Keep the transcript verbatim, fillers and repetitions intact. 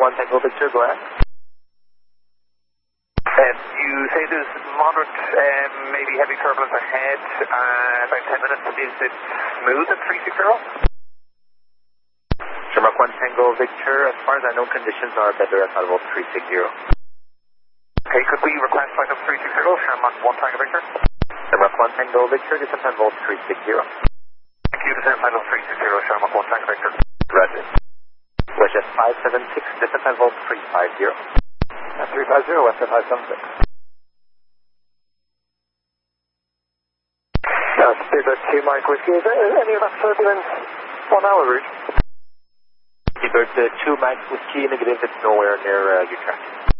one Tango Victor, go ahead. Um, you say there's moderate, um, maybe heavy turbulence ahead, uh, about ten minutes. Is it smooth at three sixty? Shamrock one Tango Victor, as far as I know, conditions are better at level three sixty. Okay, could we request flight of three sixty, Shamrock one Tango Victor? Shamrock one Tango Victor, descent level three sixty. Thank you, descent level three sixty, Shamrock one Tango Victor. Roger. WestJet five seven six, descent level three five zero. Uh, three five zero, WestJet five seven six. Uh, Speedbird two Mike Whiskey, is there any of that turbulence one hour route? Speedbird uh, two Mike Whiskey, negative, it's nowhere near uh, your track.